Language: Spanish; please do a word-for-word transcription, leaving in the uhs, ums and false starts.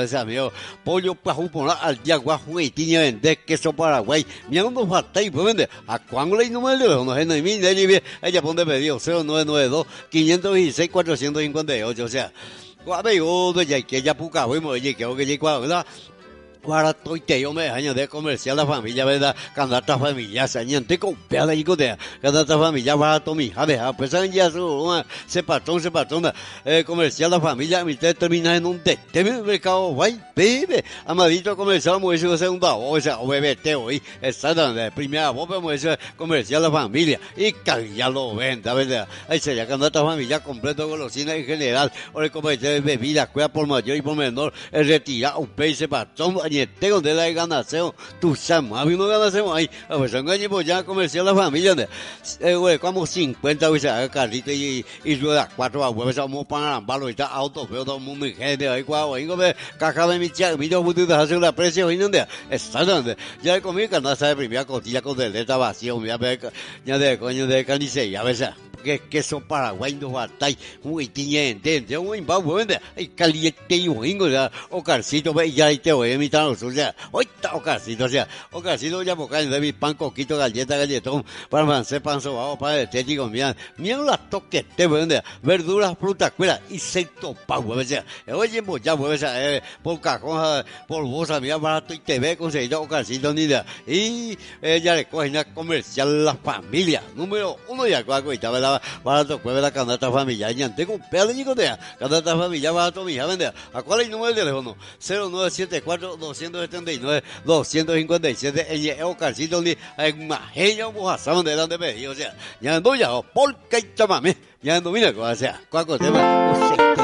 ese amigo. Pollo pajupona al yaguajo y tiña vende queso Paraguay. Mira uno falta y puede vender. ¿A cuándo le número de teléfono? En el mil, ella pone pedido cero nueve nueve dos, cinco dieciséis, cuatrocientos cincuenta y ocho. O sea, cuando yo ya que ya puca, voy a decir que yo que ya ¿verdad? Para todo y yo me año de comercial la familia, ¿verdad? Candata familia, sañante con peada y cotea. Candata familia para todo mi hija, deja, pues saben ya su, se patrón, se patrona, eh, comercial la familia, mi te termina en un tete, mi mercado, guay, bebe, amadito comercial, como dice segunda voz, o bebé te hoy, exactamente, primera voz, como dice comercial la familia, y ya lo venda, ¿verdad? Ahí sería candata familia completo, golosina en general, o el comercial de bebidas, cuida por mayor y por menor, el retirado, un pez, se patrón, tengo de la ganación, tú sabes, a mí no ganasemos ahí, a ver, son gallos ya comercial la familia, eh, güey, como cincuenta, güey, carrito y, y ruedas cuatro, güey, somos para palo y está auto, veo todo el mundo y gente, ahí, guau, ahí, güey, caja de mi chat, mi dos putos, hace una precio, y no, está donde, ya comí canasta de primera costilla con deleta vacío, ya de, ya de coño de carnicería, a veces. Que queso Paraguay no batay, muy tiñente, un imbago, hay caliente y un ingo, o carcito, ya te voy a imitar, o sea, hoy está o carcito, o sea, o carcito ya boca de mi pan, coquito, galleta, galletón, para francés, pan sobao, para estético, mira, mira las toques, te vende, verduras, frutas, cueras, insectos, pau, o sea, oye, ya, o sea, por cajón, por bolsa, mira, barato y te ve, conseguido, o carcito, ni nada, y ella le coge una comercial la familia, número uno ya, cuaco, y estaba la barato jueves la candata familiar y ante con pedo de cotea candata familiar barato mi hija vende a cuál es el número de teléfono cero nueve siete cuatro, dos siete nueve, dos cinco siete el el calcito ni en majeño mojazón de donde me o sea ya no ya por qué chamame ya no mira o sea cuál tema